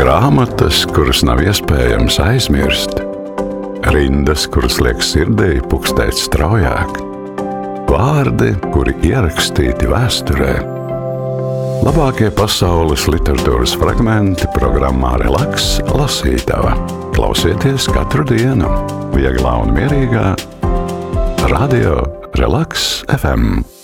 Grāmatas, kuras nav iespējams aizmirst, rindas, kuras liek sirdī pukstēt straujāk, vārdi, kuri ierakstīti vēsturē. Labākie pasaules literatūras fragmenti programmā Relaks lasītava. Klausieties katru dienu, vieglā un mierīgā Radio Relaks FM.